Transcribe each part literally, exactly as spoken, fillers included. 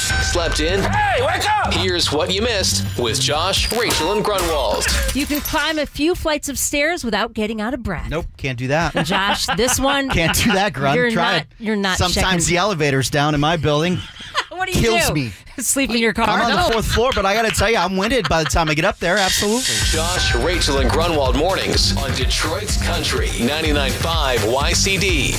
Slept in? Hey, wake up! Here's what you missed with Josh, Rachel, and Grunwald. You can climb a few flights of stairs without getting out of breath. Nope, can't do that. And Josh, this one... Can't do that, Grun. You're Try not, it. You're not Sometimes checking. the elevator's down in my building. What do you Kills do? me. Sleep in your car? I'm on No. the fourth floor, but I got to tell you, I'm winded by the time I get up there. Absolutely. Josh, Rachel, and Grunwald mornings on Detroit's Country ninety-nine point five Y C D.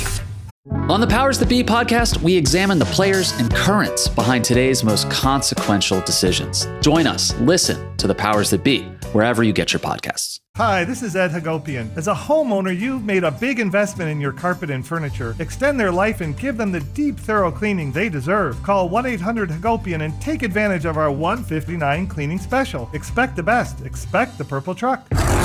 On the Powers That Be podcast, we examine the players and currents behind today's most consequential decisions. Join us. Listen to the Powers That Be wherever you get your podcasts. Hi, this is Ed Hagopian. As a homeowner, you've made a big investment in your carpet and furniture. Extend their life and give them the deep, thorough cleaning they deserve. Call one eight hundred Hagopian and take advantage of our one hundred fifty-nine dollars cleaning special. Expect the best. Expect the purple truck.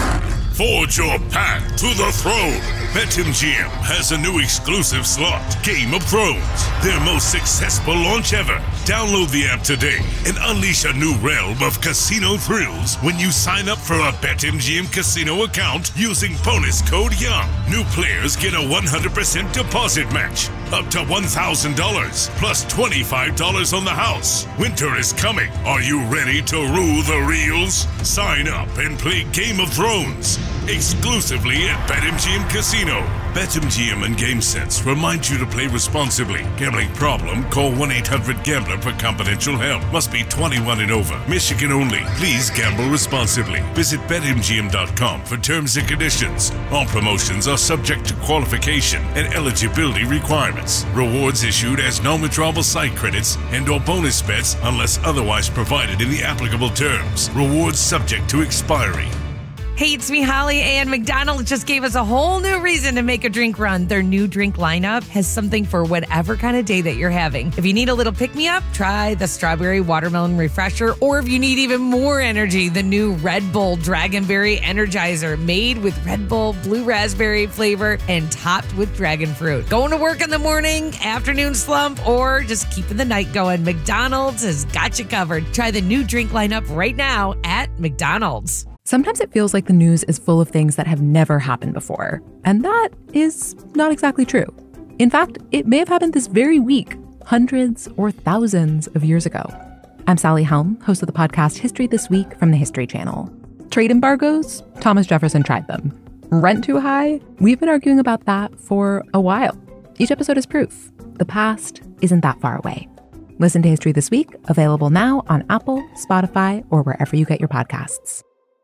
Forge your path to the throne. BetMGM has a new exclusive slot, Game of Thrones, their most successful launch ever. Download the app today and unleash a new realm of casino thrills when you sign up for a BetMGM casino account using bonus code YOUNG. New players get a one hundred percent deposit match, up to one thousand dollars, plus twenty-five dollars on the house. Winter is coming. Are you ready to rule the reels? Sign up and play Game of Thrones exclusively at BetMGM Casino. BetMGM and GameSense remind you to play responsibly. Gambling problem? Call one eight hundred gambler for confidential help. Must be twenty-one and over. Michigan only. Please gamble responsibly. Visit Bet M G M dot com for terms and conditions. All promotions are subject to qualification and eligibility requirements. Rewards issued as non-withdrawable site credits and or bonus bets unless otherwise provided in the applicable terms. Rewards subject to expiry. Hey, it's me, Holly, and McDonald's just gave us a whole new reason to make a drink run. Their new drink lineup has something for whatever kind of day that you're having. If you need a little pick-me-up, try the Strawberry Watermelon Refresher, or if you need even more energy, the new Red Bull Dragonberry Energizer, made with Red Bull Blue Raspberry flavor and topped with dragon fruit. Going to work in the morning, afternoon slump, or just keeping the night going, McDonald's has got you covered. Try the new drink lineup right now at McDonald's. Sometimes it feels like the news is full of things that have never happened before. And that is not exactly true. In fact, it may have happened this very week, hundreds or thousands of years ago. I'm Sally Helm, host of the podcast History This Week from the History Channel. Trade embargoes? Thomas Jefferson tried them. Rent too high? We've been arguing about that for a while. Each episode is proof. The past isn't that far away. Listen to History This Week, available now on Apple, Spotify, or wherever you get your podcasts.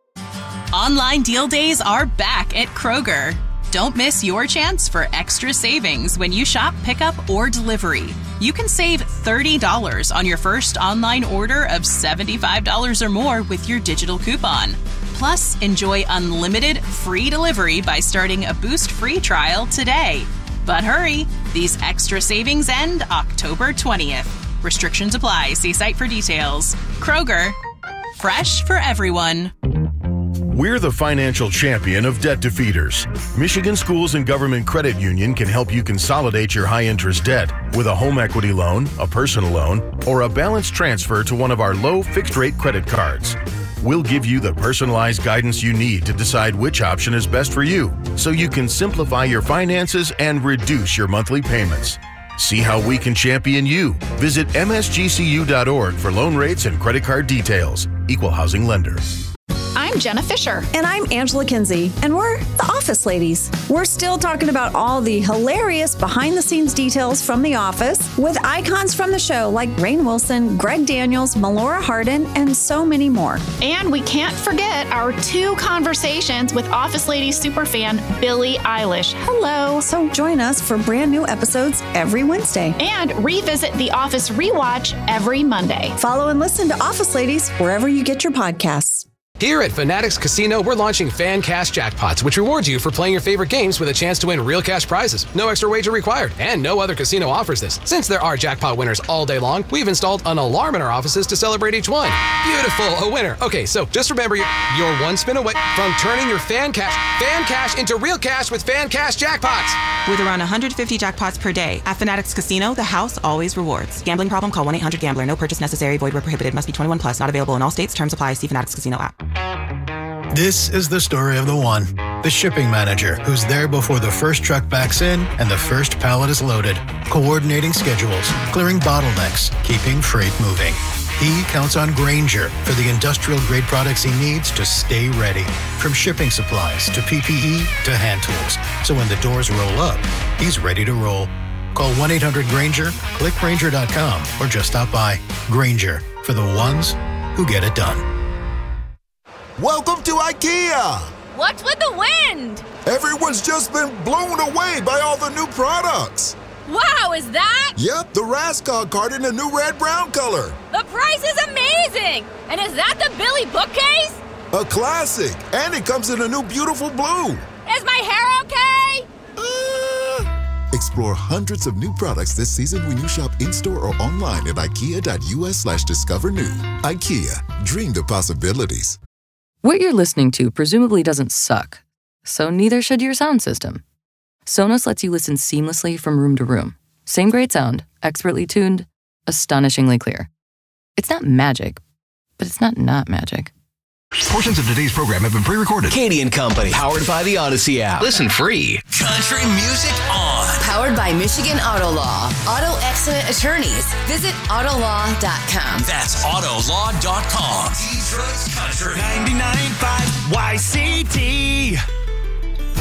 Online deal days are back at Kroger. Don't miss your chance for extra savings when you shop pickup or delivery. You can save thirty dollars on your first online order of seventy-five dollars or more with your digital coupon. Plus, enjoy unlimited free delivery by starting a Boost free trial today. But hurry, these extra savings end October twentieth. Restrictions apply. See site for details. Kroger, fresh for everyone. We're the financial champion of debt defeaters. Michigan Schools and Government Credit Union can help you consolidate your high-interest debt with a home equity loan, a personal loan, or a balance transfer to one of our low fixed-rate credit cards. We'll give you the personalized guidance you need to decide which option is best for you, so you can simplify your finances and reduce your monthly payments. See how we can champion you. Visit M S G C U dot org for loan rates and credit card details. Equal housing lender. I'm Jenna Fisher. And I'm Angela Kinsey. And we're the Office Ladies. We're still talking about all the hilarious behind-the-scenes details from The Office with icons from the show like Rainn Wilson, Greg Daniels, Melora Hardin, and so many more. And we can't forget our two conversations with Office Ladies superfan Billie Eilish. Hello. So join us for brand new episodes every Wednesday. And revisit The Office Rewatch every Monday. Follow and listen to Office Ladies wherever you get your podcasts. Here at Fanatics Casino, we're launching Fan Cash Jackpots, which rewards you for playing your favorite games with a chance to win real cash prizes. No extra wager required, and no other casino offers this. Since there are jackpot winners all day long, we've installed an alarm in our offices to celebrate each one. Beautiful, a winner. Okay, so just remember, you're, you're one spin away from turning your Fan Cash, Fan Cash into real cash with Fan Cash Jackpots. With around one hundred fifty jackpots per day, at Fanatics Casino, the house always rewards. Gambling problem? Call one eight hundred gambler. No purchase necessary. Void where prohibited. Must be twenty-one plus. Not available in all states. Terms apply. See Fanatics Casino app. This is the story of the one. The shipping manager, who's there before the first truck backs in and the first pallet is loaded, coordinating schedules, clearing bottlenecks, keeping freight moving. He counts on Grainger for the industrial-grade products he needs to stay ready. From shipping supplies to P P E to hand tools. So when the doors roll up, he's ready to roll. Call one eight hundred Grainger, click Grainger dot com, or just stop by. Grainger, for the ones who get it done. Welcome to IKEA! What's with the wind? Everyone's just been blown away by all the new products. Wow, is that? Yep, the Raskog cart in a new red-brown color. The price is amazing! And is that the Billy bookcase? A classic, and it comes in a new beautiful blue. Is my hair okay? Uh... Explore hundreds of new products this season when you shop in-store or online at ikea.us slash discover new. IKEA, dream the possibilities. What you're listening to presumably doesn't suck, so neither should your sound system. Sonos lets you listen seamlessly from room to room. Same great sound, expertly tuned, astonishingly clear. It's not magic, but it's not not magic. Portions of today's program have been pre-recorded. Katie and Company, powered by the Odyssey app. Listen free. Country music on. Powered by Michigan Auto Law. Auto accident attorneys. Visit auto law dot com. That's auto law dot com. Detroit's Country ninety-nine point five Y C T.